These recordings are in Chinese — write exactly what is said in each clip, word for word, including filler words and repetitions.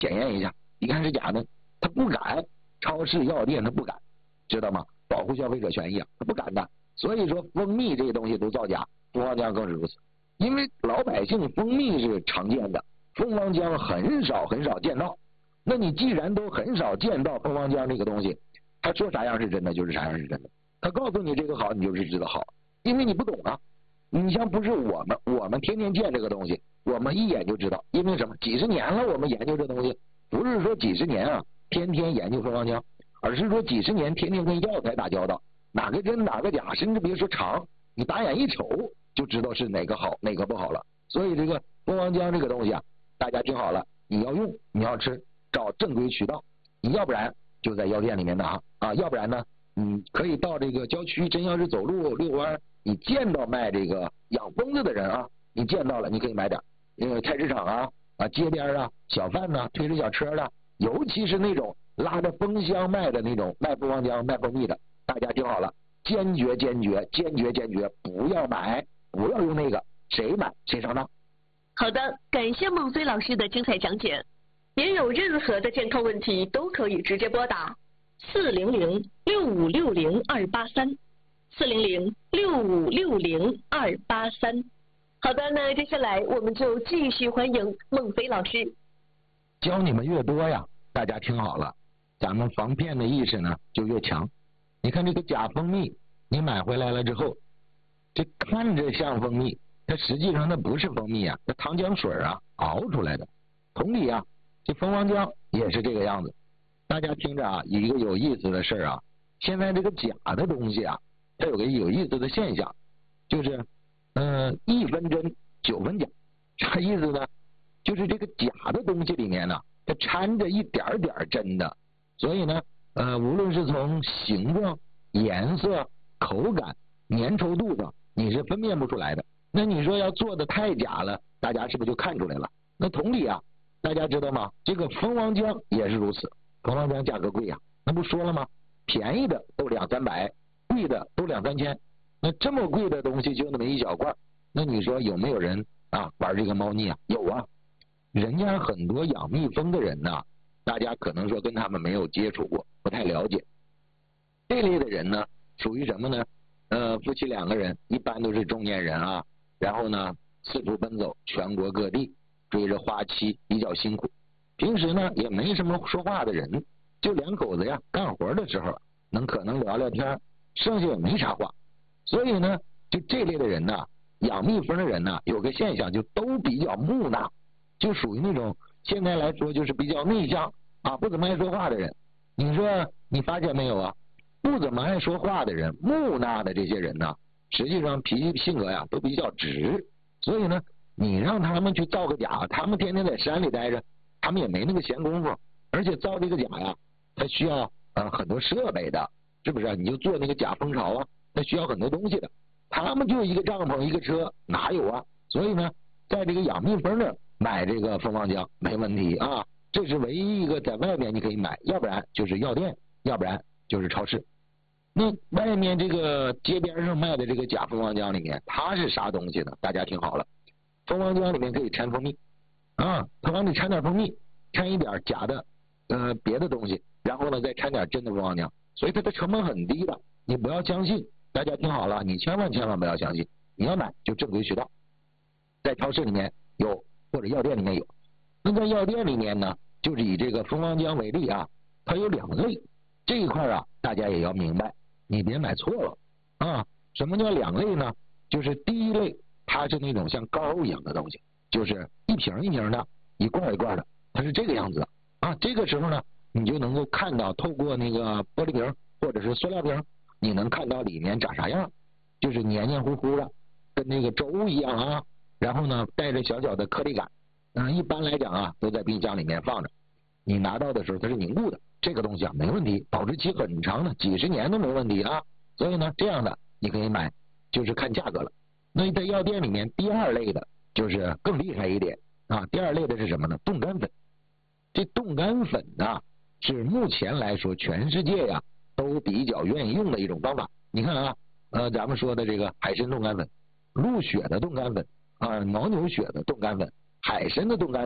检验一下，一看是假的，他不敢，超市药店他不敢，知道吗？保护消费者权益啊，他不敢的。所以说蜂蜜这些东西都造假，蜂王浆更是如此。因为老百姓蜂蜜是常见的，蜂王浆很少很少见到。那你既然都很少见到蜂王浆这个东西，他说啥样是真的就是啥样是真的。他告诉你这个好，你就是知道好，因为你不懂啊。你像不是我们，我们天天见这个东西，我们一眼就知道，因为什么？几十年了，我们研究这东西，不是说几十年啊，天天研究蜂王浆，而是说几十年天天跟药材打交道，哪个真哪个假，甚至别说尝，你打眼一瞅就知道是哪个好哪个不好了。所以这个蜂王浆这个东西啊，大家听好了，你要用你要吃，找正规渠道，你要不然就在药店里面拿啊，要不然呢，你可以到这个郊区，真要是走路遛弯，你见到卖这个养蜂子的人啊，你见到了，你可以买点，因为菜市场啊啊街边啊小贩呐、啊、推着小车的，尤其是那种拉着蜂箱卖的那种卖蜂王浆卖蜂蜜的，大家听好了，坚决坚决坚决坚决不要买，不要用那个，谁买谁上当。 好的，感谢孟非老师的精彩讲解。您有任何的健康问题都可以直接拨打四零零六五六零二八三，四零零六五六零二八三。好的，那接下来我们就继续欢迎孟非老师。 教你们越多呀，大家听好了，咱们防骗的意识呢就越强。你看这个假蜂蜜，你买回来了之后，这看着像蜂蜜，它实际上它不是蜂蜜啊，它糖浆水啊熬出来的。同理啊，这蜂王浆也是这个样子。大家听着啊，有一个有意思的事啊，现在这个假的东西啊，它有个有意思的现象，就是嗯、呃，一分真九分假。啥意思呢？就是这个假的东西里面呢，它掺着一点点真的，所以呢，呃，无论是从形状、颜色、口感、粘稠度上，你是分辨不出来的。那你说要做的太假了，大家是不是就看出来了？那同理啊，大家知道吗？这个蜂王浆也是如此，蜂王浆价格贵呀、啊，那不说了吗？便宜的都两三百，贵的都两三千。那这么贵的东西就那么一小罐，那你说有没有人啊玩这个猫腻啊？有啊，人家很多养蜜蜂的人呐、啊，大家可能说跟他们没有接触过，不太了解。这类的人呢，属于什么呢？呃，夫妻两个人，一般都是中年人啊，然后呢四处奔走，全国各地追着花期，比较辛苦。平时呢也没什么说话的人，就两口子呀，干活的时候能可能聊聊天，剩下也没啥话。所以呢，就这类的人呢，养蜜蜂的人呢，有个现象就都比较木讷，就属于那种现在来说就是比较内向啊，不怎么爱说话的人。你说你发现没有啊？不怎么爱说话的人，木讷的这些人呢，实际上脾气性格呀都比较直。所以呢，你让他们去造个假，他们天天在山里待着，他们也没那个闲工夫。而且造这个假呀，它需要呃很多设备的，是不是？你就做那个假蜂巢啊，它需要很多东西的。他们就一个帐篷一个车，哪有啊？所以呢，在这个养蜜蜂的买这个蜂王浆没问题啊，这是唯一一个在外面你可以买，要不然就是药店，要不然就是超市。那外面这个街边上卖的这个假蜂王浆里面，它是啥东西呢？大家听好了，蜂王浆里面可以掺蜂蜜啊，它往里掺点蜂蜜，掺一点假的呃别的东西，然后呢再掺点真的蜂王浆，所以它的成本很低的，你不要相信。大家听好了，你千万千万不要相信，你要买就正规渠道，在超市里面有或者药店里面有。那在药店里面呢，就是以这个蜂王浆为例啊，它有两类，这一块啊大家也要明白，你别买错了啊。什么叫两类呢？就是第一类它是那种像膏一样的东西，就是一瓶一瓶的，一罐一罐的，它是这个样子的啊。这个时候呢，你就能够看到透过那个玻璃瓶或者是塑料瓶，你能看到里面长啥样，就是黏黏糊糊的，跟那个粥一样啊。然后呢，带着小小的颗粒感。嗯、呃，一般来讲啊，都在冰箱里面放着。你拿到的时候它是凝固的，这个东西啊没问题，保质期很长的，几十年都没问题啊。所以呢，这样的你可以买，就是看价格了。那在药店里面，第二类的就是更厉害一点啊。第二类的是什么呢？冻干粉。这冻干粉呢，是目前来说全世界呀都比较愿意用的一种方法。你看啊，呃，咱们说的这个海参冻干粉、鹿血的冻干粉啊、牦牛血的冻干粉、海参的冻干粉，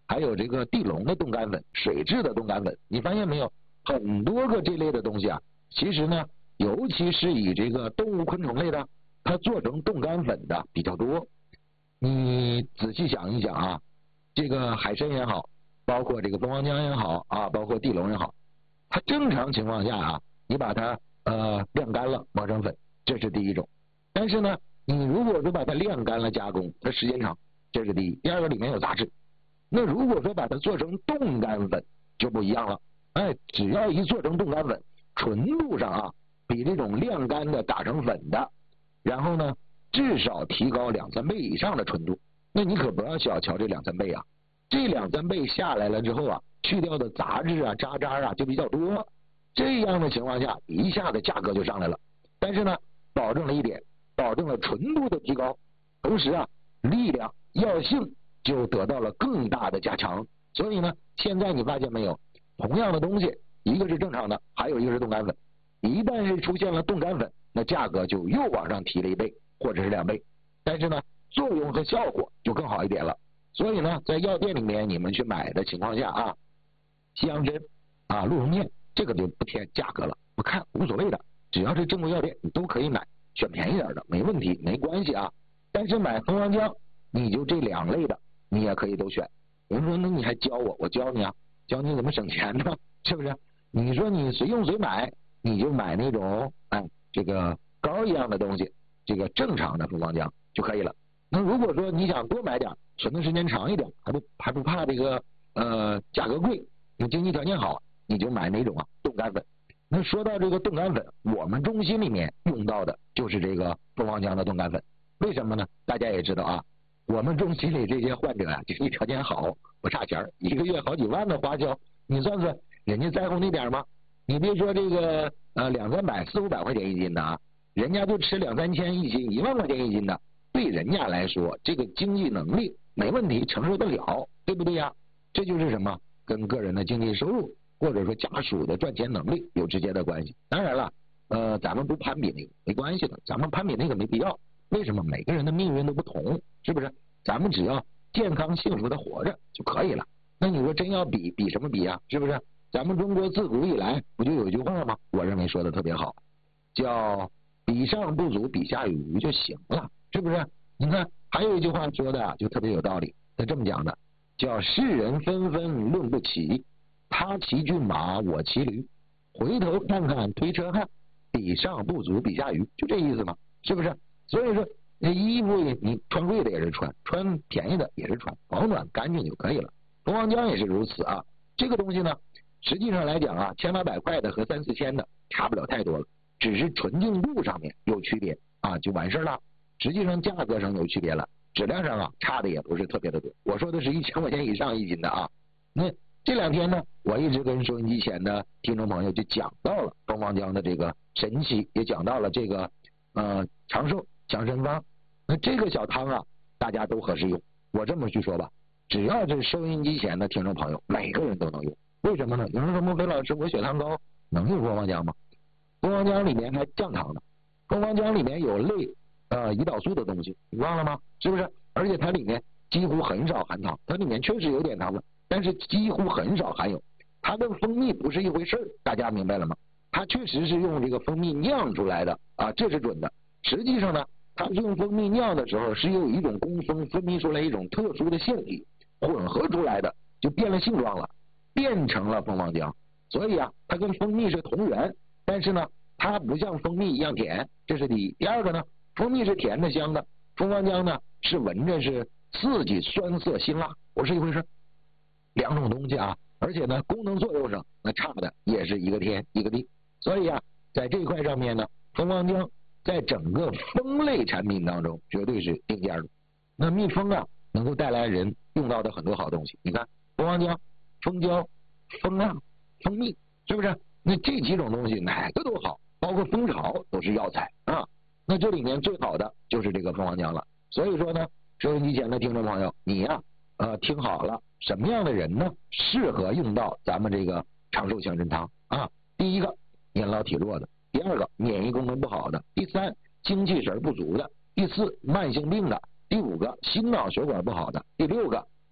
还有这个地龙的冻干粉、水质的冻干粉，你发现没有？很多个这类的东西啊，其实呢，尤其是以这个动物昆虫类的，它做成冻干粉的比较多。你仔细想一想啊，这个海参也好，包括这个蜂王浆也好啊，包括地龙也好，它正常情况下啊，你把它呃晾干了磨成粉，这是第一种。但是呢，你如果说把它晾干了加工，它时间长，这是第一。第二个，里面有杂质。那如果说把它做成冻干粉就不一样了，哎，只要一做成冻干粉，纯度上啊，比这种晾干的打成粉的，然后呢，至少提高两三倍以上的纯度。那你可不要小瞧这两三倍啊，这两三倍下来了之后啊，去掉的杂质啊、渣渣啊就比较多。这样的情况下，一下子价格就上来了。但是呢，保证了一点，保证了纯度的提高，同时啊，力量、药性就得到了更大的加强。所以呢，现在你发现没有，同样的东西，一个是正常的，还有一个是冻干粉。一旦是出现了冻干粉，那价格就又往上提了一倍或者是两倍。但是呢，作用和效果就更好一点了。所以呢，在药店里面你们去买的情况下啊，西洋参啊、鹿茸面，这个就不添价格了，不看无所谓的，只要是正规药店你都可以买，选便宜点的没问题，没关系啊。但是买蜂王浆，你就这两类的你也可以都选。有人说那你还教我，我教你啊，教你怎么省钱呢，是不是？你说你随用随买，你就买那种哎这个膏一样的东西，这个正常的蜂王浆就可以了。那如果说你想多买点，存的时间长一点，还不还不怕这个呃价格贵，你经济条件好，你就买哪种啊冻干粉。那说到这个冻干粉，我们中心里面用到的就是这个蜂王浆的冻干粉。为什么呢？大家也知道啊，我们中心里这些患者啊，经济条件好，不差钱，一个月好几万的花销，你算算人家在乎那点吗？你别说这个呃两三百、四五百块钱一斤的啊，人家就吃两三千一斤、一万块钱一斤的，对人家来说，这个经济能力没问题，承受得了，对不对呀？这就是什么？跟个人的经济收入或者说家属的赚钱能力有直接的关系。当然了，呃，咱们不攀比那个没关系的，咱们攀比那个没必要。为什么？每个人的命运都不同，是不是？咱们只要健康幸福的活着就可以了。那你说真要比比什么比啊？是不是？咱们中国自古以来不就有一句话吗？我认为说的特别好，叫比上不足，比下有余就行了，是不是？你看还有一句话说的就特别有道理，他这么讲的，叫世人纷纷论不齐，他骑骏马我骑驴，回头看看推车汉，比上不足，比下余，就这意思嘛，是不是？所以说那衣服你穿贵的也是穿，穿便宜的也是穿，保暖干净就可以了。蜂王浆也是如此啊。这个东西呢，实际上来讲啊，千八百块的和三四千的差不了太多了，只是纯净度上面有区别啊，就完事了。实际上价格上有区别了，质量上啊差的也不是特别的多。我说的是一千块钱以上一斤的啊。那这两天呢，我一直跟收音机前的听众朋友就讲到了蜂王浆的这个神奇，也讲到了这个呃长寿强身方。那这个小汤啊，大家都合适用。我这么去说吧，只要是收音机前的听众朋友，每个人都能用。为什么呢？有人说莫非老师，我血糖高，能用蜂王浆吗？蜂王浆里面还降糖的，蜂王浆里面有类呃胰岛素的东西，你忘了吗？是不是？而且它里面几乎很少含糖，它里面确实有点糖分，但是几乎很少含有。它跟蜂蜜不是一回事儿，大家明白了吗？它确实是用这个蜂蜜酿出来的啊，这是准的。实际上呢，它是用蜂蜜酿的时候，是有一种工蜂分泌出来一种特殊的腺体混合出来的，就变了性状了，变成了蜂王浆。所以啊，它跟蜂蜜是同源，但是呢，它不像蜂蜜一样甜，这是第一。第二个呢，蜂蜜是甜的香的，蜂王浆呢是闻着是刺激酸涩辛辣，不是一回事。两种东西啊，而且呢，功能作用上那差的也是一个天一个地。所以啊，在这一块上面呢，蜂王浆在整个蜂类产品当中绝对是顶尖的。那蜜蜂啊，能够带来人用到的很多好东西。你看，蜂王浆、蜂胶、蜂蜡、蜂蜜，是不是？那这几种东西哪个都好，包括蜂巢都是药材啊。那这里面最好的就是这个蜂王浆了。所以说呢，收音机前的听众朋友，你呀、啊，呃，听好了，什么样的人呢适合用到咱们这个长寿强身汤啊？第一个，年老体弱的；第二个，免疫功能不好的；第三，精气神不足的；第四，慢性病的；第五个，心脑血管不好的；第六个，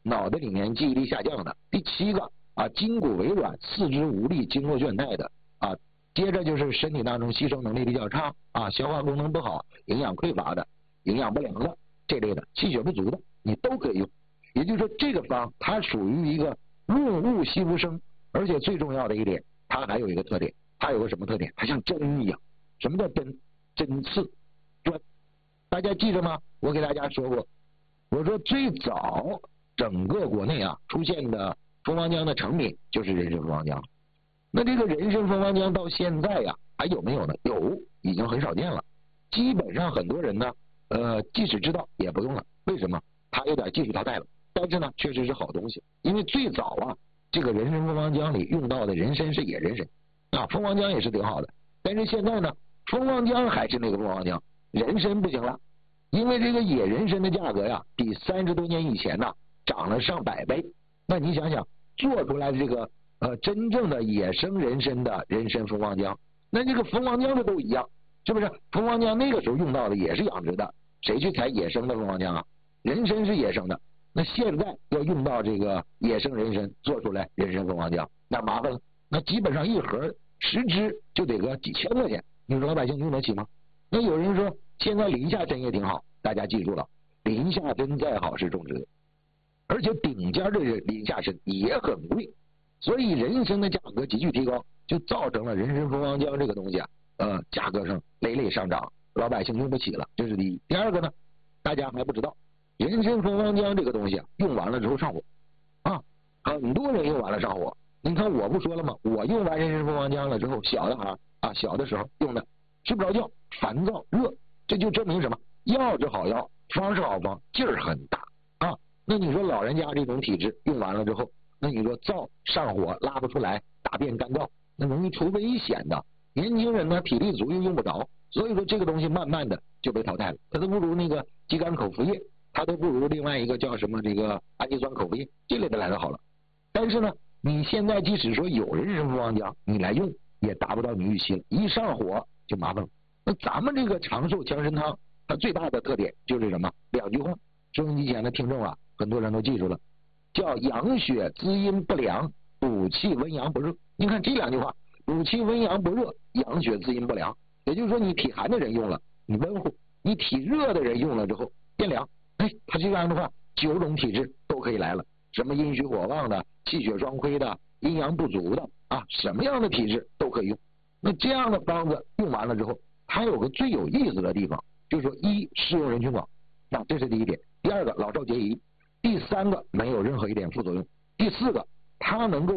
脑袋里面记忆力下降的；第七个啊，筋骨萎软、四肢无力、经络倦怠的啊。接着就是身体当中吸收能力比较差啊，消化功能不好、营养匮乏的、营养不良的这类的、气血不足的，你都可以用。也就是说，这个方它属于一个润物细无声，而且最重要的一点，它还有一个特点，它有个什么特点？它像针一样。什么叫针？针刺钻。大家记着吗？我给大家说过，我说最早整个国内啊出现的蜂王浆的成品就是人参蜂王浆。那这个人参蜂王浆到现在呀、啊、还有没有呢？有，已经很少见了。基本上很多人呢，呃，即使知道也不用了。为什么？它有点技术淘汰了。但是呢，确实是好东西，因为最早啊，这个人参蜂王浆里用到的人参是野人参啊，蜂王浆也是挺好的。但是现在呢，蜂王浆还是那个蜂王浆，人参不行了，因为这个野人参的价格呀，比三十多年以前呢涨了上百倍。那你想想，做出来的这个呃真正的野生人参的人参蜂王浆，那这个蜂王浆的都一样，是不是？蜂王浆那个时候用到的也是养殖的，谁去采野生的蜂王浆啊？人参是野生的。那现在要用到这个野生人参做出来人参蜂王浆，那麻烦了。那基本上一盒十支就得个几千块钱，你说老百姓用得起吗？那有人说现在林下参也挺好，大家记住了，林下参再好是种植的，而且顶尖的林下参也很贵，所以人参的价格急剧提高，就造成了人参蜂王浆这个东西啊，呃，价格上累累上涨，老百姓用不起了，这是第一。第二个呢，大家还不知道。人参蜂王浆这个东西啊，用完了之后上火啊，很多人用完了上火。你看我不说了吗？我用完人参蜂王浆了之后，小的孩啊，小的时候用的睡不着觉、烦躁、热，这就证明什么？药是好药，方是好方，劲儿很大啊。那你说老人家这种体质用完了之后，那你说燥、上火、拉不出来、大便干燥，那容易出危险的。年轻人呢，体力足又用不着，所以说这个东西慢慢的就被淘汰了，它都不如那个鸡肝口服液。它都不如另外一个叫什么这个氨基酸口服液这类的来的好了。但是呢，你现在即使说有人参蜂王浆，你来用也达不到你预期了，一上火就麻烦了。那咱们这个长寿强参汤，它最大的特点就是什么？两句话，收音机前的听众啊，很多人都记住了，叫养血滋阴不凉，补气温阳不热。你看这两句话，补气温阳不热，养血滋阴不凉，也就是说你体寒的人用了你温乎，你体热的人用了之后变凉。哎，他这样的话，九种体质都可以来了，什么阴虚火旺的、气血双亏的、阴阳不足的啊，什么样的体质都可以用。那这样的方子用完了之后，它有个最有意思的地方，就是说一适用人群广，那这是第一点；第二个老少皆宜；第三个没有任何一点副作用；第四个它能够